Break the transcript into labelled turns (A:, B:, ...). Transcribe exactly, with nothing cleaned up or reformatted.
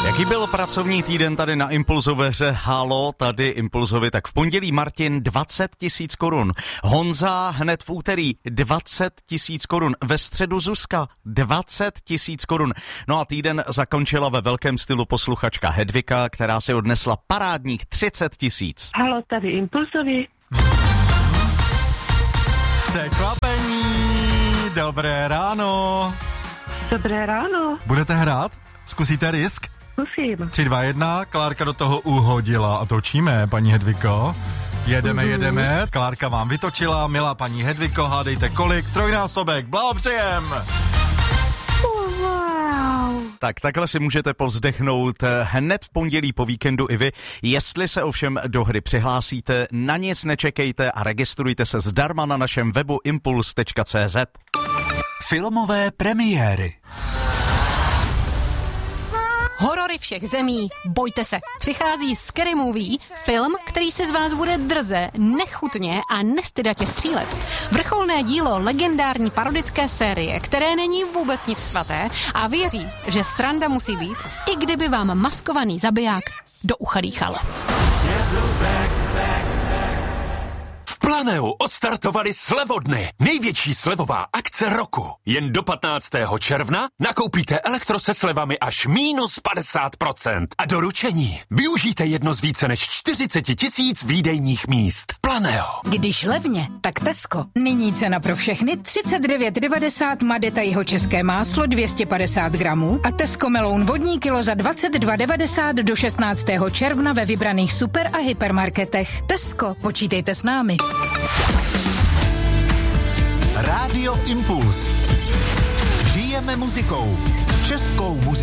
A: Jaký byl pracovní týden tady na Impulzu ve hře Halo, tady Impulzovi, tak v pondělí Martin dvacet tisíc korun, Honza hned v úterý dvacet tisíc korun, ve středu Zuzka dvacet tisíc korun. No a týden zakončila ve velkém stylu posluchačka Hedvika, která si odnesla parádních třicet tisíc.
B: Halo, tady Impulzovi.
C: Překvapení, dobré ráno.
B: Dobré ráno.
C: Budete hrát? Zkusíte risk?
B: Zkusím.
C: tři, dva, jedna, Klárka do toho uhodila a točíme, paní Hedviko. Jedeme, mm-hmm. jedeme, Klárka vám vytočila, milá paní Hedviko, hádejte kolik, trojnásobek, blahopřejem!
B: Wow.
A: Tak takhle si můžete povzdechnout hned v pondělí po víkendu i vy. Jestli se ovšem do hry přihlásíte, na nic nečekejte a registrujte se zdarma na našem webu impuls tečka cé zet.
D: Filmové premiéry.
E: Horory všech zemí, bojte se. Přichází Scary Movie, film, který si z vás bude drze, nechutně a nestydatě střílet. Vrcholné dílo legendární parodické série, které není vůbec nic svaté a věří, že sranda musí být, i kdyby vám maskovaný zabiják do ucha dýchal.
D: Planeu odstartovali slevodny. Největší slevová akce roku. Jen do patnáctého června nakoupíte elektro se slevami až mínus padesát procent. A doručení. Využijte jedno z více než čtyřicet tisíc výdejních míst. Planeo.
F: Když levně, tak Tesco. Nyní cena pro všechny třicet devět devadesát Madeta jihočeské máslo dvě stě padesát gramů a Tesco meloun vodní kilo za dvacet dva devadesát do šestnáctého června ve vybraných super a hypermarketech. Tesco, počítejte s námi.
D: Rádio Impuls. Žijeme muzikou. Českou muzikou.